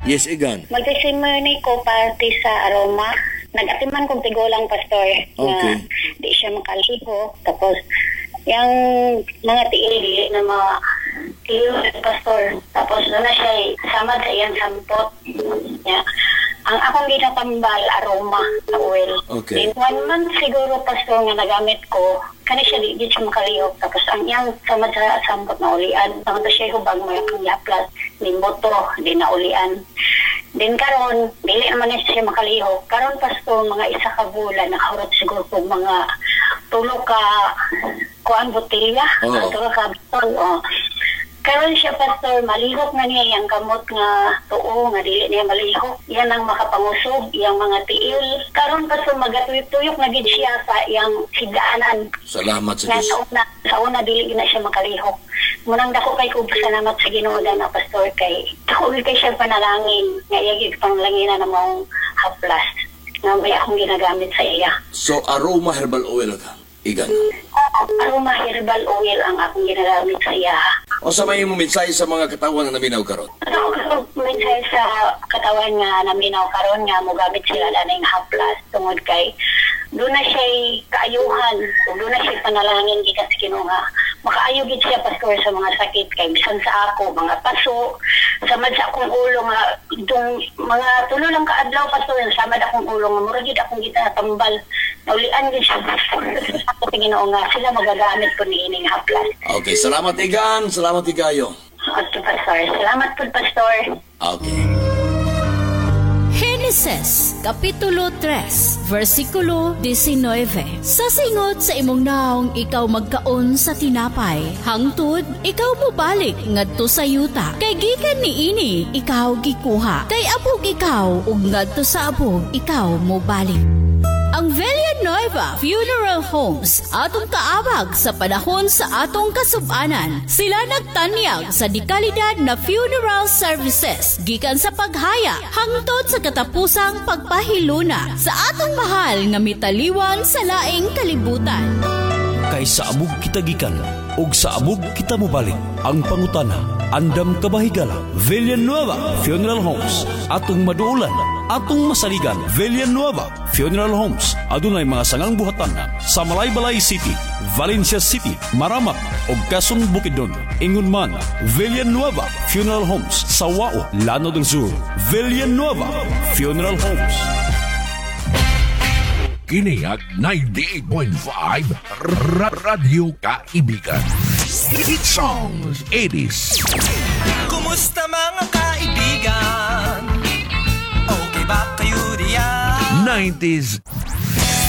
Yes, Igan. Mag-testimony ko parte sa Aroma. Nag-atiman kong tigulang pastor Okay. na di siya makaliho. Tapos, yung mga tiil na mga tiil pastor. Tapos, doon na siya samad sa iyang sampot. Yeah. Ang akong ginatambal, Aroma, oil. Okay. In 1 month siguro, pastor, nga nagamit ko, kani siya di siya makalihok. Tapos, ang iyang samad sa sampot na ulian. Tapos siya hubag mo yung yaplas. Di moto, di na ulian. Din karon, dili naman na siya makalihok. Karon pasto, mga isa ka bulan, nakahurot siguro po mga tulo ka kuan botelya. Oo. Tulo ka botol. Karon siya pastor, malihok na niya yung kamot nga tuo, nga dili niya malihok. Yan ang makapangusog, yung mga tiil. Karon pastor, magatuyok na gid siya sa yung higdaanan. Salamat sa Nga Diyos. sa una dili na siya makalihok. Munang dako kay ko salamat sa Ginoo na pastor kay dako kay siya panalangin nga iyagig panglanginan na mong haplas nga may akong ginagamit sa iya. So, Aroma Herbal Oil ka, Igan. Aroma herbal oil ang akong ginagamit sa iya. O sa may mo mensahe sa mga katawan na naminaw karon. Ako minsan sa katawan nga naminaw karon nga mogamit sila daning haplas tungod kay doon na siya kaayuhan, doon na siya panalangin gikan sa Ginoo nga makaayo gid siya pastor sa mga sakit kay bisan sa ako mga paso samad sa akong ulo nga itong mga tulo lang kaadlaw pastor samad akong ulo nga mura gid akong gitatambal naulian gid siya ako Ginoo nga sila magagamit ko niining haplas. Okay, salamat Igan. Salamat Igayo. Okay, pastor. Salamat po, pastor. Okay. Genesis, Kapitulo 3, versikulo 19. Sa singot sa imong naong ikaw magkaon sa tinapay, hangtod ikaw mobalik ngadto sa yuta. Kay gikan niini ikaw gikuha. Kay abog ikaw ug ngadto sa abog ikaw mobalik. Ang Villanueva Funeral Homes atong kaabag sa panahon sa atong kasub-anan. Sila nagtanyag sa dekalidad na funeral services gikan sa paghaya hangtod sa katapusang pagpahiluna sa atong mahal nga mitaliwan sa laing kalibutan. Kay sa abog kita gikan ug sa abog kita mobalik. Ang pangutana, andam ka ba higala? Villanueva Funeral Homes atong maduulan, atong masaligan. Villanueva Funeral Homes adunay mga sangang buhatan sa Malaybalay City, Valencia City, Maramak ug Quezon Bukidnon. Ingon man, Villanueva Funeral Homes sa Wao, Lanao del Sur. Villanueva Funeral Homes. Kiniag 98.5 Radyo Kaibigan. Hit songs 80s. Kumusta mga kaibigan? Okay ba kayo diyan? 90s